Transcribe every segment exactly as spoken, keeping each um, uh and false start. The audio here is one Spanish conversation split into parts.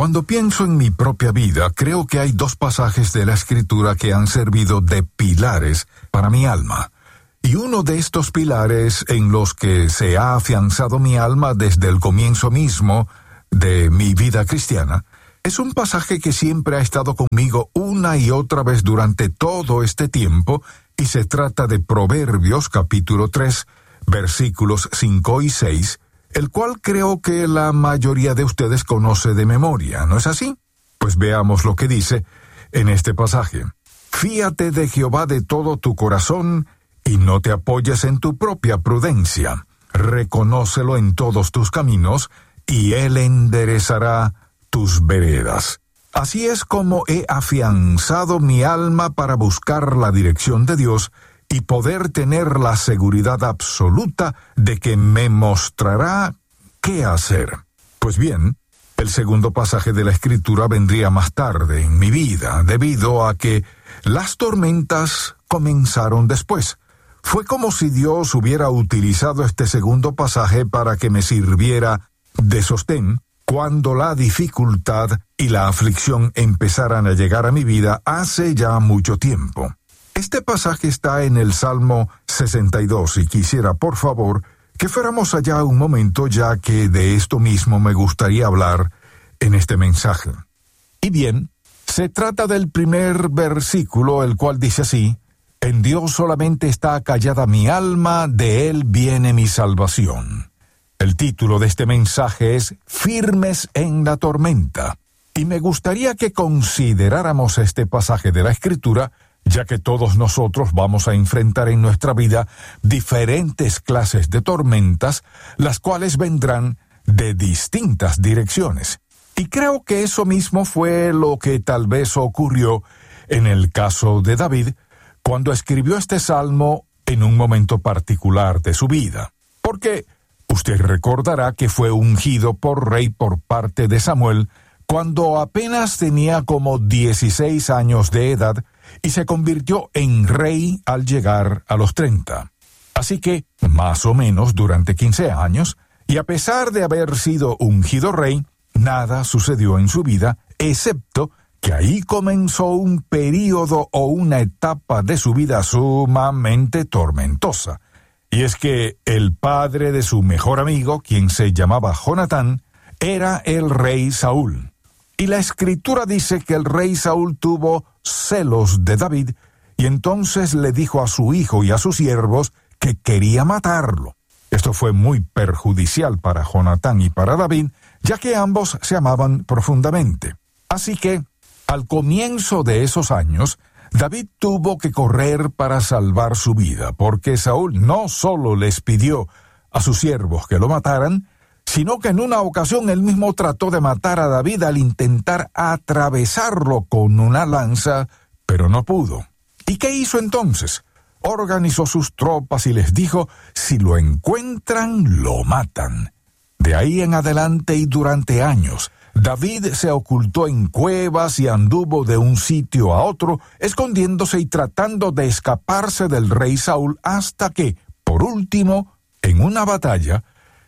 Cuando pienso en mi propia vida, creo que hay dos pasajes de la Escritura que han servido de pilares para mi alma. Y uno de estos pilares en los que se ha afianzado mi alma desde el comienzo mismo de mi vida cristiana, es un pasaje que siempre ha estado conmigo una y otra vez durante todo este tiempo, y se trata de Proverbios capítulo tres, versículos cinco y seis, el cual creo que la mayoría de ustedes conoce de memoria, ¿no es así? Pues veamos lo que dice en este pasaje. Fíate de Jehová de todo tu corazón, y no te apoyes en tu propia prudencia. Reconócelo en todos tus caminos, y Él enderezará tus veredas. Así es como he afianzado mi alma para buscar la dirección de Dios y poder tener la seguridad absoluta de que me mostrará qué hacer. Pues bien, el segundo pasaje de la Escritura vendría más tarde en mi vida, debido a que las tormentas comenzaron después. Fue como si Dios hubiera utilizado este segundo pasaje para que me sirviera de sostén cuando la dificultad y la aflicción empezaran a llegar a mi vida hace ya mucho tiempo. Este pasaje está en el Salmo sesenta y dos y quisiera, por favor, que fuéramos allá un momento, ya que de esto mismo me gustaría hablar en este mensaje. Y bien, se trata del primer versículo, el cual dice así: En Dios solamente está callada mi alma, de Él viene mi salvación. El título de este mensaje es Firmes en la tormenta, y me gustaría que consideráramos este pasaje de la Escritura, ya que todos nosotros vamos a enfrentar en nuestra vida diferentes clases de tormentas, las cuales vendrán de distintas direcciones. Y creo que eso mismo fue lo que tal vez ocurrió en el caso de David, cuando escribió este salmo en un momento particular de su vida. Porque usted recordará que fue ungido por rey por parte de Samuel cuando apenas tenía como dieciséis años de edad y se convirtió en rey al llegar a los treinta. Así que, más o menos durante quince años, y a pesar de haber sido ungido rey, nada sucedió en su vida, excepto que ahí comenzó un período o una etapa de su vida sumamente tormentosa. Y es que el padre de su mejor amigo, quien se llamaba Jonatán, era el rey Saúl. Y la Escritura dice que el rey Saúl tuvo celos de David, y entonces le dijo a su hijo y a sus siervos que quería matarlo. Esto fue muy perjudicial para Jonatán y para David, ya que ambos se amaban profundamente. Así que, al comienzo de esos años, David tuvo que correr para salvar su vida, porque Saúl no solo les pidió a sus siervos que lo mataran, sino que en una ocasión él mismo trató de matar a David al intentar atravesarlo con una lanza, pero no pudo. ¿Y qué hizo entonces? Organizó sus tropas y les dijo, si lo encuentran, lo matan. De ahí en adelante y durante años, David se ocultó en cuevas y anduvo de un sitio a otro, escondiéndose y tratando de escaparse del rey Saúl hasta que, por último, en una batalla,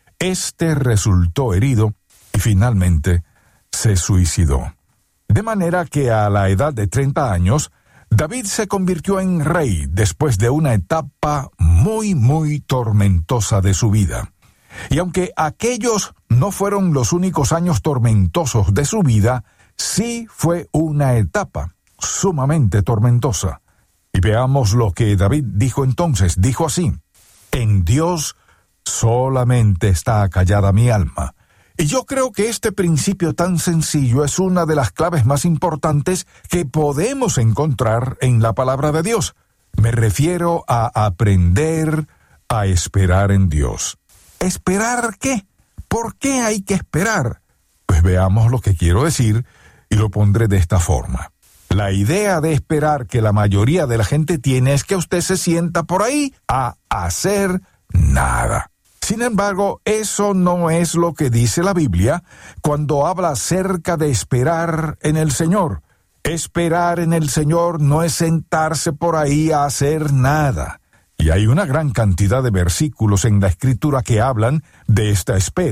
éste resultó herido y finalmente se suicidó. De manera que a la edad de treinta años, David se convirtió en rey después de una etapa muy, muy tormentosa de su vida. Y aunque aquellos no fueron los únicos años tormentosos de su vida, sí fue una etapa sumamente tormentosa. Y veamos lo que David dijo entonces. Dijo así: En Dios solamente está callada mi alma. Y yo creo que este principio tan sencillo es una de las claves más importantes que podemos encontrar en la palabra de Dios. Me refiero a aprender a esperar en Dios. ¿Esperar qué? ¿Por qué hay que esperar? Pues veamos lo que quiero decir y lo pondré de esta forma. La idea de esperar que la mayoría de la gente tiene es que usted se sienta por ahí a hacer nada. Sin embargo, eso no es lo que dice la Biblia cuando habla acerca de esperar en el Señor. Esperar en el Señor no es sentarse por ahí a hacer nada. Y hay una gran cantidad de versículos en la Escritura que hablan de esta espera,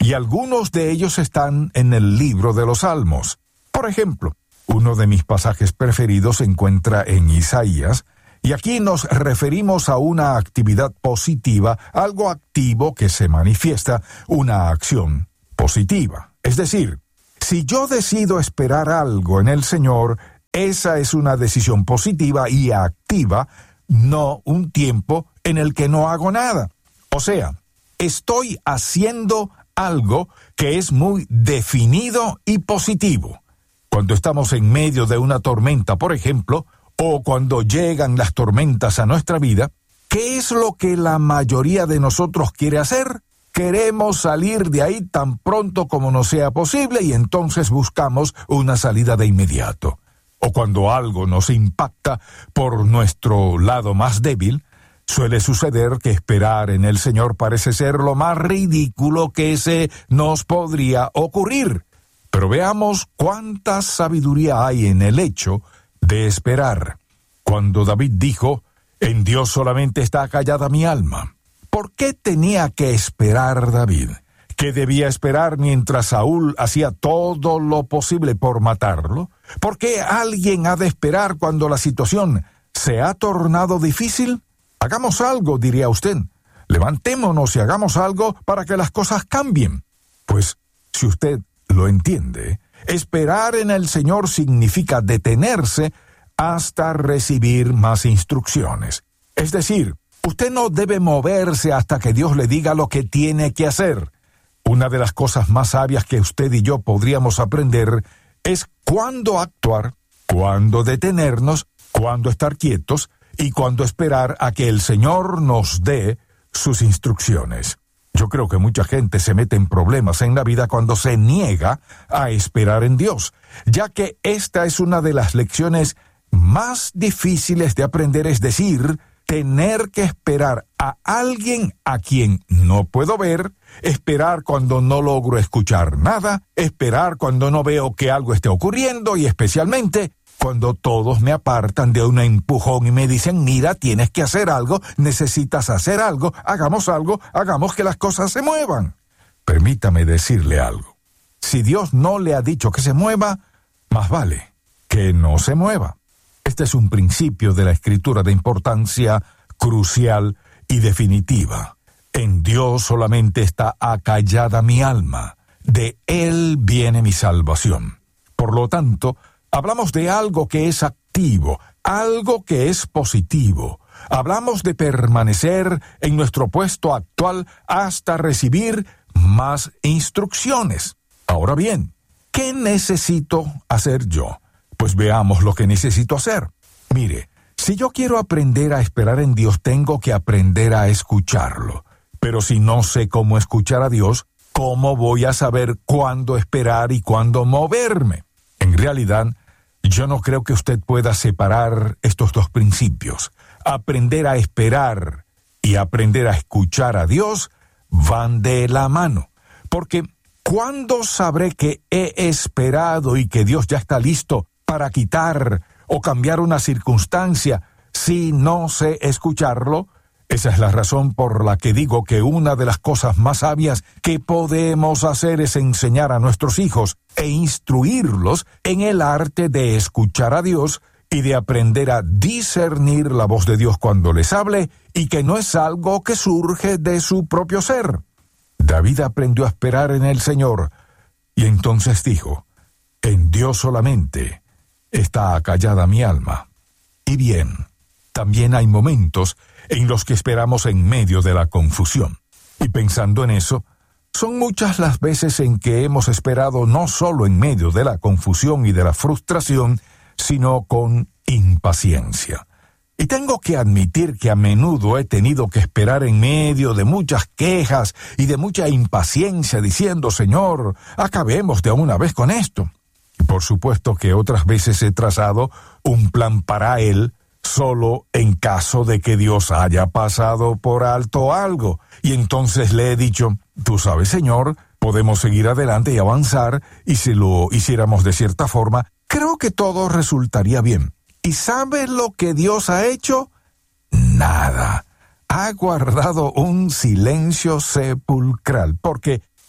y algunos de ellos están en el libro de los Salmos. Por ejemplo, uno de mis pasajes preferidos se encuentra en Isaías, y aquí nos referimos a una actividad positiva, algo activo que se manifiesta, una acción positiva. Es decir, si yo decido esperar algo en el Señor, esa es una decisión positiva y activa, no un tiempo en el que no hago nada. O sea, estoy haciendo algo que es muy definido y positivo. Cuando estamos en medio de una tormenta, por ejemplo, o cuando llegan las tormentas a nuestra vida, ¿qué es lo que la mayoría de nosotros quiere hacer? Queremos salir de ahí tan pronto como nos sea posible y entonces buscamos una salida de inmediato. O cuando algo nos impacta por nuestro lado más débil, suele suceder que esperar en el Señor parece ser lo más ridículo que se nos podría ocurrir. Pero veamos cuánta sabiduría hay en el hecho de esperar. Cuando David dijo, «En Dios solamente está callada mi alma». ¿Por qué tenía que esperar David? ¿Que debía esperar mientras Saúl hacía todo lo posible por matarlo? ¿Por qué alguien ha de esperar cuando la situación se ha tornado difícil? Hagamos algo, diría usted. Levantémonos y hagamos algo para que las cosas cambien. Pues, si usted lo entiende, esperar en el Señor significa detenerse hasta recibir más instrucciones. Es decir, usted no debe moverse hasta que Dios le diga lo que tiene que hacer. Una de las cosas más sabias que usted y yo podríamos aprender es cuándo actuar, cuándo detenernos, cuándo estar quietos y cuándo esperar a que el Señor nos dé sus instrucciones. Yo creo que mucha gente se mete en problemas en la vida cuando se niega a esperar en Dios, ya que esta es una de las lecciones más difíciles de aprender, es decir, tener que esperar a alguien a quien no puedo ver, esperar cuando no logro escuchar nada, esperar cuando no veo que algo esté ocurriendo y especialmente cuando todos me apartan de un empujón y me dicen, mira, tienes que hacer algo, necesitas hacer algo, hagamos algo, hagamos que las cosas se muevan. Permítame decirle algo. Si Dios no le ha dicho que se mueva, más vale que no se mueva. Este es un principio de la Escritura de importancia crucial y definitiva. En Dios solamente está acallada mi alma. De Él viene mi salvación. Por lo tanto, hablamos de algo que es activo, algo que es positivo. Hablamos de permanecer en nuestro puesto actual hasta recibir más instrucciones. Ahora bien, ¿qué necesito hacer yo? Pues veamos lo que necesito hacer. Mire, si yo quiero aprender a esperar en Dios, tengo que aprender a escucharlo. Pero si no sé cómo escuchar a Dios, ¿cómo voy a saber cuándo esperar y cuándo moverme? En realidad, yo no creo que usted pueda separar estos dos principios. Aprender a esperar y aprender a escuchar a Dios van de la mano. Porque, ¿cuándo sabré que he esperado y que Dios ya está listo para quitar o cambiar una circunstancia si no sé escucharlo? Esa es la razón por la que digo que una de las cosas más sabias que podemos hacer es enseñar a nuestros hijos e instruirlos en el arte de escuchar a Dios y de aprender a discernir la voz de Dios cuando les hable y que no es algo que surge de su propio ser. David aprendió a esperar en el Señor y entonces dijo, en Dios solamente está acallada mi alma. Y bien, también hay momentos en los que esperamos en medio de la confusión. Y pensando en eso, son muchas las veces en que hemos esperado no solo en medio de la confusión y de la frustración, sino con impaciencia. Y tengo que admitir que a menudo he tenido que esperar en medio de muchas quejas y de mucha impaciencia diciendo, Señor, acabemos de una vez con esto. Y por supuesto que otras veces he trazado un plan para Él, solo en caso de que Dios haya pasado por alto algo. Y entonces le he dicho, tú sabes, Señor, podemos seguir adelante y avanzar, y si lo hiciéramos de cierta forma, creo que todo resultaría bien. ¿Y sabes lo que Dios ha hecho? Nada. Ha guardado un silencio sepulcral, porque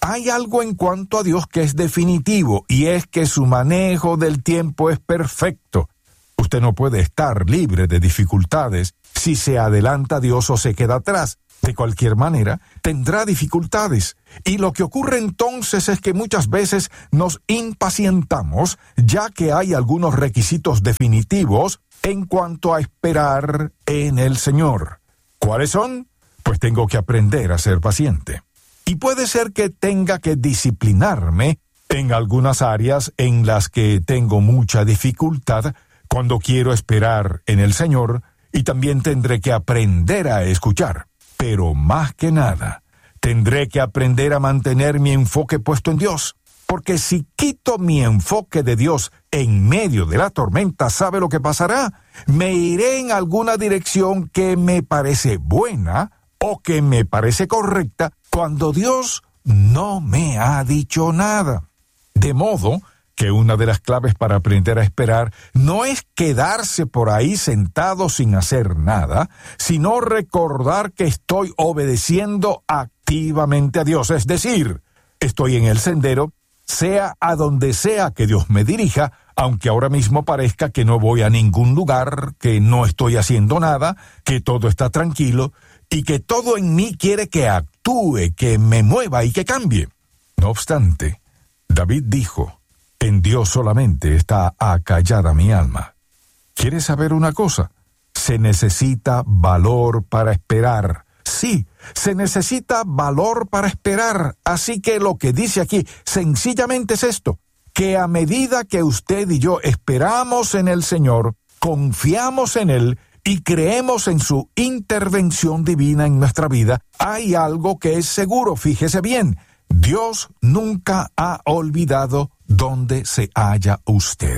Hay algo en cuanto a Dios que es definitivo, y es que su manejo del tiempo es perfecto. Usted no puede estar libre de dificultades si se adelanta a Dios o se queda atrás. De cualquier manera, tendrá dificultades. Y lo que ocurre entonces es que muchas veces nos impacientamos, ya que hay algunos requisitos definitivos en cuanto a esperar en el Señor. ¿Cuáles son? Pues tengo que aprender a ser paciente. Y puede ser que tenga que disciplinarme en algunas áreas en las que tengo mucha dificultad cuando quiero esperar en el Señor, y también tendré que aprender a escuchar. Pero más que nada, tendré que aprender a mantener mi enfoque puesto en Dios. Porque si quito mi enfoque de Dios en medio de la tormenta, ¿sabe lo que pasará? Me iré en alguna dirección que me parece buena o que me parece correcta, cuando Dios no me ha dicho nada. De modo que una de las claves para aprender a esperar no es quedarse por ahí sentado sin hacer nada, sino recordar que estoy obedeciendo activamente a Dios. Es decir, estoy en el sendero, sea a donde sea que Dios me dirija, aunque ahora mismo parezca que no voy a ningún lugar, que no estoy haciendo nada, que todo está tranquilo, y que todo en mí quiere que actúe, que me mueva y que cambie. No obstante, David dijo: en Dios solamente está acallada mi alma. ¿Quieres saber una cosa? Se necesita valor para esperar. Sí, se necesita valor para esperar. Así que lo que dice aquí sencillamente es esto: que a medida que usted y yo esperamos en el Señor, confiamos en Él y creemos en su intervención divina en nuestra vida, hay algo que es seguro. Fíjese bien, Dios nunca ha olvidado dónde se halla usted.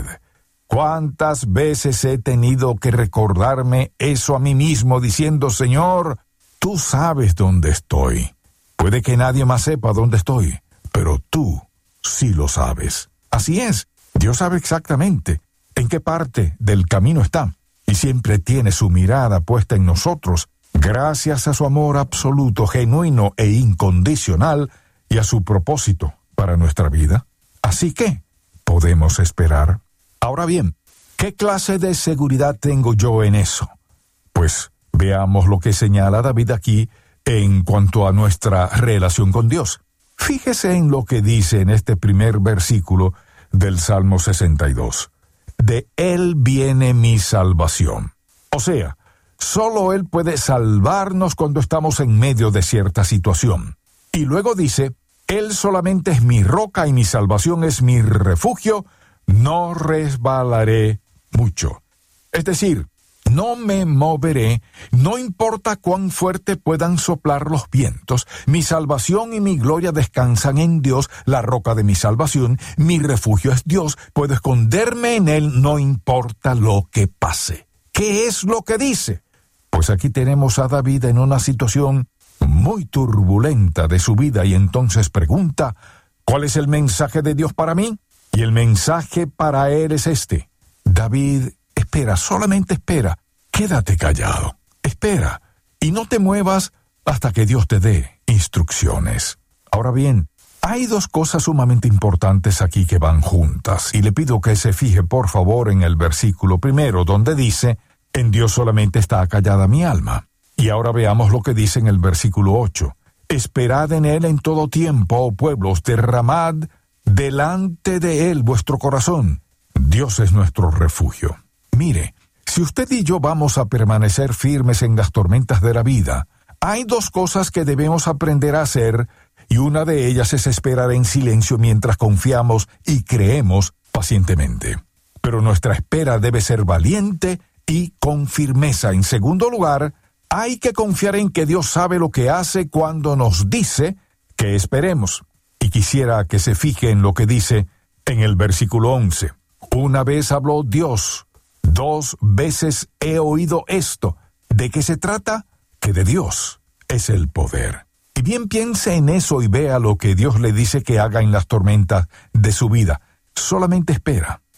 ¿Cuántas veces he tenido que recordarme eso a mí mismo, diciendo: Señor, tú sabes dónde estoy. Puede que nadie más sepa dónde estoy, pero tú sí lo sabes. Así es, Dios sabe exactamente en qué parte del camino está, y siempre tiene su mirada puesta en nosotros, gracias a su amor absoluto, genuino e incondicional, y a su propósito para nuestra vida. Así que podemos esperar. Ahora bien, ¿qué clase de seguridad tengo yo en eso? Pues veamos lo que señala David aquí en cuanto a nuestra relación con Dios. Fíjese en lo que dice en este primer versículo del Salmo sesenta y dos. De Él viene mi salvación. O sea, solo Él puede salvarnos cuando estamos en medio de cierta situación. Y luego dice: Él solamente es mi roca y mi salvación es mi refugio, no resbalaré mucho. Es decir, no me moveré, no importa cuán fuerte puedan soplar los vientos. Mi salvación y mi gloria descansan en Dios, la roca de mi salvación. Mi refugio es Dios, puedo esconderme en Él, no importa lo que pase. ¿Qué es lo que dice? Pues aquí tenemos a David en una situación muy turbulenta de su vida, y entonces pregunta: ¿cuál es el mensaje de Dios para mí? Y el mensaje para él es este: David, espera, solamente espera, quédate callado, espera, y no te muevas hasta que Dios te dé instrucciones. Ahora bien, hay dos cosas sumamente importantes aquí que van juntas, y le pido que se fije por favor en el versículo primero, donde dice: en Dios solamente está callada mi alma. Y ahora veamos lo que dice en el versículo ocho. Esperad en Él en todo tiempo, oh pueblos, derramad delante de Él vuestro corazón. Dios es nuestro refugio. Mire, si usted y yo vamos a permanecer firmes en las tormentas de la vida, hay dos cosas que debemos aprender a hacer, y una de ellas es esperar en silencio mientras confiamos y creemos pacientemente. Pero nuestra espera debe ser valiente y con firmeza. En segundo lugar, hay que confiar en que Dios sabe lo que hace cuando nos dice que esperemos. Y quisiera que se fije en lo que dice en el versículo once. Una vez habló Dios, dos veces he oído esto. ¿De qué se trata? Que de Dios es el poder. Y bien piense en eso y vea lo que Dios le dice que haga en las tormentas de su vida. Solamente espera.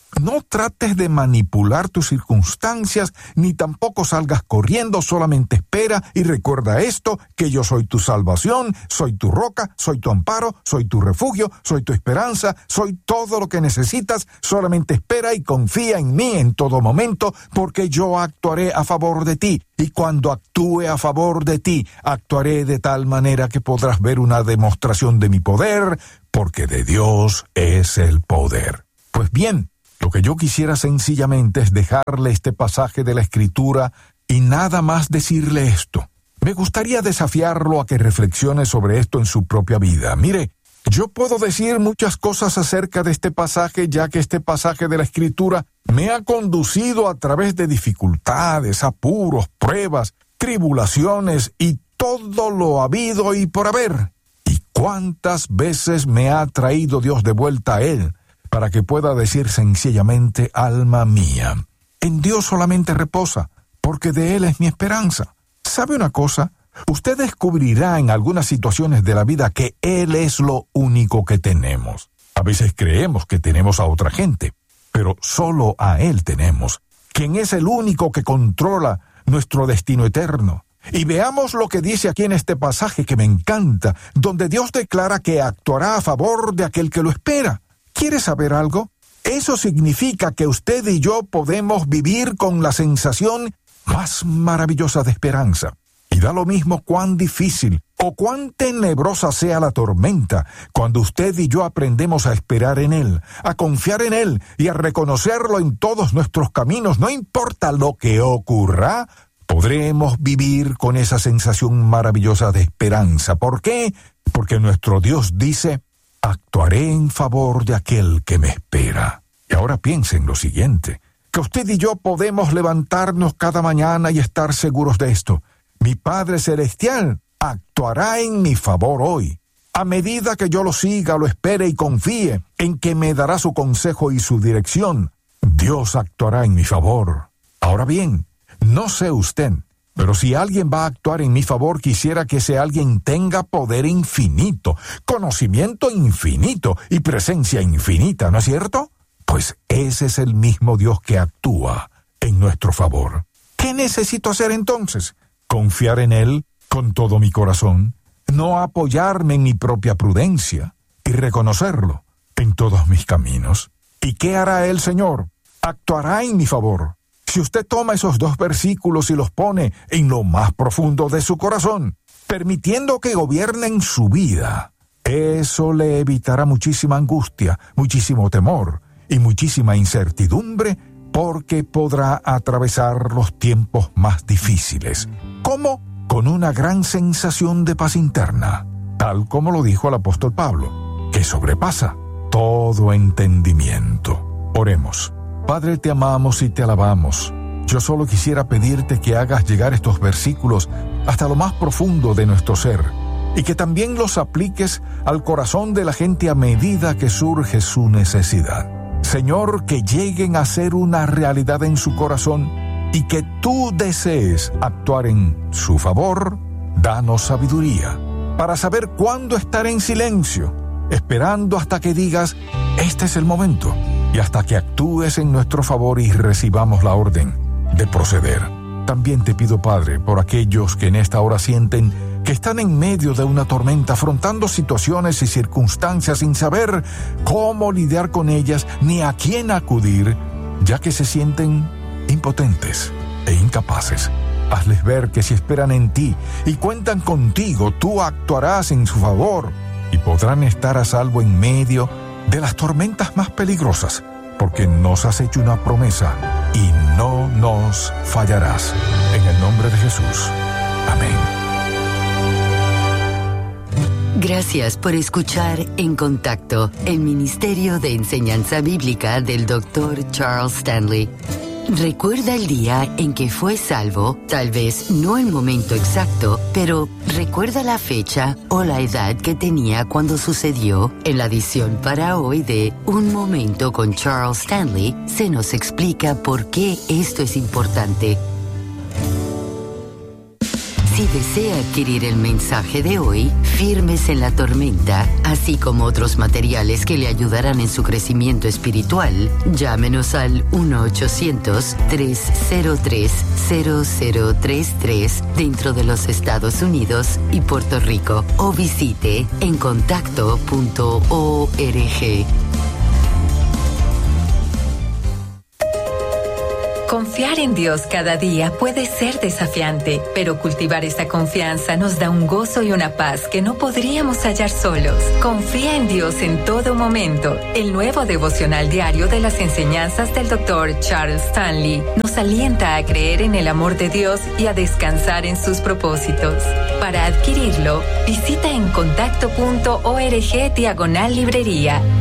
No trates de manipular tus circunstancias, ni tampoco salgas corriendo, solamente espera y recuerda esto, que yo soy tu salvación, soy tu roca, soy tu amparo, soy tu refugio, soy tu esperanza, soy todo lo que necesitas, solamente espera y confía en mí en todo momento, porque yo actuaré a favor de ti, y cuando actúe a favor de ti, actuaré de tal manera que podrás ver una demostración de mi poder, porque de Dios es el poder. Pues bien, lo que yo quisiera sencillamente es dejarle este pasaje de la Escritura y nada más decirle esto. Me gustaría desafiarlo a que reflexione sobre esto en su propia vida. Mire, yo puedo decir muchas cosas acerca de este pasaje, ya que este pasaje de la Escritura me ha conducido a través de dificultades, apuros, pruebas, tribulaciones y todo lo habido y por haber. ¿Y cuántas veces me ha traído Dios de vuelta a Él? Para que pueda decir sencillamente, alma mía, en Dios solamente reposa, porque de Él es mi esperanza. ¿Sabe una cosa? Usted descubrirá en algunas situaciones de la vida que Él es lo único que tenemos. A veces creemos que tenemos a otra gente, pero solo a Él tenemos, quien es el único que controla nuestro destino eterno. Y veamos lo que dice aquí en este pasaje que me encanta, donde Dios declara que actuará a favor de aquel que lo espera. ¿Quiere saber algo? Eso significa que usted y yo podemos vivir con la sensación más maravillosa de esperanza. Y da lo mismo cuán difícil o cuán tenebrosa sea la tormenta, cuando usted y yo aprendemos a esperar en Él, a confiar en Él y a reconocerlo en todos nuestros caminos, no importa lo que ocurra, podremos vivir con esa sensación maravillosa de esperanza. ¿Por qué? Porque nuestro Dios dice, actuaré en favor de aquel que me espera. Y ahora piensen lo siguiente, que usted y yo podemos levantarnos cada mañana y estar seguros de esto. Mi Padre Celestial actuará en mi favor hoy. A medida que yo lo siga, lo espere y confíe en que me dará su consejo y su dirección, Dios actuará en mi favor. Ahora bien, no sé usted, pero si alguien va a actuar en mi favor, quisiera que ese alguien tenga poder infinito, conocimiento infinito y presencia infinita, ¿no es cierto? Pues ese es el mismo Dios que actúa en nuestro favor. ¿Qué necesito hacer entonces? Confiar en Él con todo mi corazón, no apoyarme en mi propia prudencia y reconocerlo en todos mis caminos. ¿Y qué hará el Señor? Actuará en mi favor. Si usted toma esos dos versículos y los pone en lo más profundo de su corazón, permitiendo que gobiernen su vida, eso le evitará muchísima angustia, muchísimo temor y muchísima incertidumbre, porque podrá atravesar los tiempos más difíciles. ¿Cómo? Con una gran sensación de paz interna, tal como lo dijo el apóstol Pablo, que sobrepasa todo entendimiento. Oremos. Padre, te amamos y te alabamos. Yo solo quisiera pedirte que hagas llegar estos versículos hasta lo más profundo de nuestro ser, y que también los apliques al corazón de la gente a medida que surge su necesidad. Señor, que lleguen a ser una realidad en su corazón y que tú desees actuar en su favor. Danos sabiduría para saber cuándo estar en silencio, esperando hasta que digas, este es el momento, y hasta que actúes en nuestro favor y recibamos la orden de proceder. También te pido, Padre, por aquellos que en esta hora sienten que están en medio de una tormenta, afrontando situaciones y circunstancias sin saber cómo lidiar con ellas ni a quién acudir, ya que se sienten impotentes e incapaces. Hazles ver que si esperan en ti y cuentan contigo, tú actuarás en su favor y podrán estar a salvo en medio de las tormentas más peligrosas, porque nos has hecho una promesa y no nos fallarás. En el nombre de Jesús. Amén. Gracias por escuchar En Contacto, el Ministerio de Enseñanza Bíblica del doctor Charles Stanley. ¿Recuerda el día en que fue salvo? Tal vez no el momento exacto, pero ¿recuerda la fecha o la edad que tenía cuando sucedió? En la edición para hoy de Un Momento con Charles Stanley, se nos explica por qué esto es importante. Si desea adquirir el mensaje de hoy, Firmes en la Tormenta, así como otros materiales que le ayudarán en su crecimiento espiritual, llámenos al uno ochocientos, tres cero tres, cero cero tres tres dentro de los Estados Unidos y Puerto Rico o visite encontacto punto org. Confiar en Dios cada día puede ser desafiante, pero cultivar esta confianza nos da un gozo y una paz que no podríamos hallar solos. Confía en Dios en todo momento. El nuevo devocional diario de las enseñanzas del doctor Charles Stanley nos alienta a creer en el amor de Dios y a descansar en sus propósitos. Para adquirirlo, visita encontacto punto org diagonal librería